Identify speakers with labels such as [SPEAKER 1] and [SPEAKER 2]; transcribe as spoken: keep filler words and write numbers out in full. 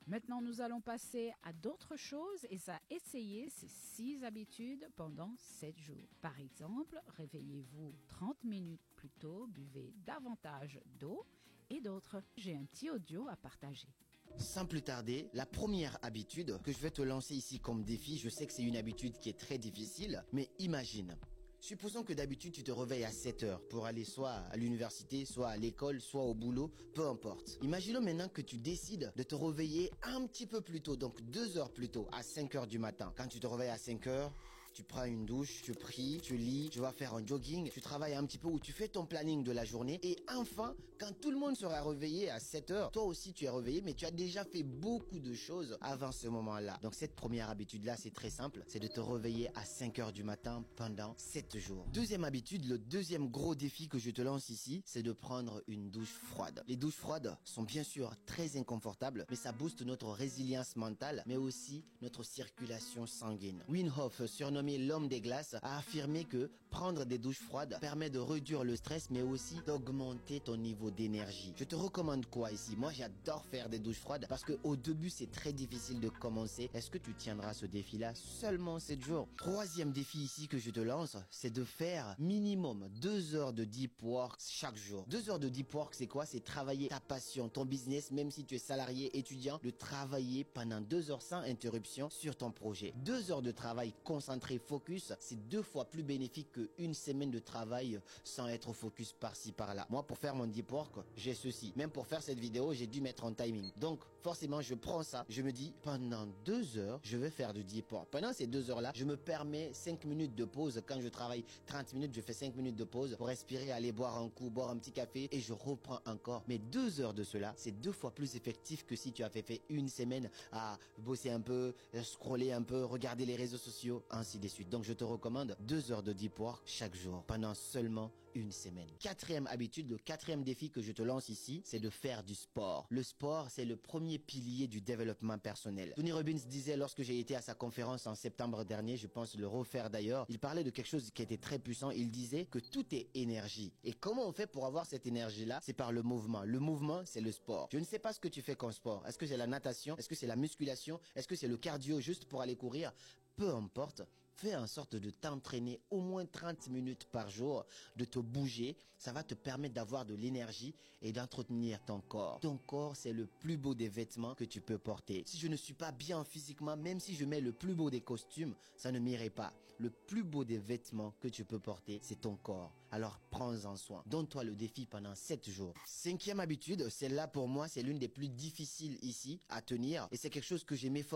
[SPEAKER 1] Maintenant, nous allons passer à d'autres choses et à essayer ces six habitudes pendant sept jours. Par exemple, réveillez-vous trente minutes plus tôt, buvez davantage d'eau et d'autres. J'ai un petit audio à partager.
[SPEAKER 2] Sans plus tarder, la première habitude que je vais te lancer ici comme défi, je sais que c'est une habitude qui est très difficile, mais imagine. Supposons que d'habitude tu te réveilles à sept heures pour aller soit à l'université, soit à l'école, soit au boulot, peu importe. Imaginons maintenant que tu décides de te réveiller un petit peu plus tôt, donc deux heures plus tôt, à cinq heures du matin. Quand tu te réveilles à cinq heures, tu prends une douche, tu pries, tu lis, tu vas faire un jogging, tu travailles un petit peu ou tu fais ton planning de la journée. Et enfin, quand tout le monde sera réveillé à sept heures, toi aussi tu es réveillé, mais tu as déjà fait beaucoup de choses avant ce moment-là. Donc cette première habitude-là, c'est très simple, c'est de te réveiller à cinq heures du matin pendant sept jours. Deuxième habitude, le deuxième gros défi que je te lance ici, c'est de prendre une douche froide. Les douches froides sont bien sûr très inconfortables, mais ça booste notre résilience mentale, mais aussi notre circulation sanguine. Wim Hof, surnommé l'homme des glaces, a affirmé que prendre des douches froides permet de réduire le stress mais aussi d'augmenter ton niveau d'énergie. Je te recommande quoi ici? Moi j'adore faire des douches froides parce que au début c'est très difficile de commencer. Est-ce que tu tiendras ce défi-là? Seulement sept jours. Troisième défi ici que je te lance, c'est de faire minimum deux heures de deep work chaque jour. Deux heures de deep work, c'est quoi? C'est travailler ta passion, ton business, même si tu es salarié, étudiant, de travailler pendant deux heures sans interruption sur ton projet. Deux heures de travail concentré focus, c'est deux fois plus bénéfique qu'une semaine de travail sans être focus par-ci par-là. Moi, pour faire mon deep work, j'ai ceci. Même pour faire cette vidéo, j'ai dû mettre un timing. Donc, forcément, je prends ça. Je me dis, pendant deux heures, je vais faire du deep work. Pendant ces deux heures-là, je me permets cinq minutes de pause. Quand je travaille trente minutes, je fais cinq minutes de pause pour respirer, aller boire un coup, boire un petit café et je reprends encore. Mais deux heures de cela, c'est deux fois plus effectif que si tu avais fait une semaine à bosser un peu, scroller un peu, regarder les réseaux sociaux, ainsi de suite. Donc je te recommande deux heures de deep work chaque jour pendant seulement une semaine. Quatrième habitude, le quatrième défi que je te lance ici, c'est de faire du sport. Le sport, c'est le premier pilier du développement personnel. Tony Robbins disait lorsque j'ai été à sa conférence en septembre dernier, je pense le refaire d'ailleurs, il parlait de quelque chose qui était très puissant. Il disait que tout est énergie. Et comment on fait pour avoir cette énergie-là? C'est par le mouvement. Le mouvement, c'est le sport. Je ne sais pas ce que tu fais comme sport. Est-ce que c'est la natation? Est-ce que c'est la musculation? Est-ce que c'est le cardio juste pour aller courir? Peu importe, fais en sorte de t'entraîner au moins trente minutes par jour, de te bouger. Ça va te permettre d'avoir de l'énergie et d'entretenir ton corps. Ton corps, c'est le plus beau des vêtements que tu peux porter. Si je ne suis pas bien physiquement, même si je mets le plus beau des costumes, ça ne m'irait pas. Le plus beau des vêtements que tu peux porter, c'est ton corps. Alors prends-en soin. Donne-toi le défi pendant sept jours. Cinquième habitude, celle-là pour moi, c'est l'une des plus difficiles ici à tenir. Et c'est quelque chose que j'ai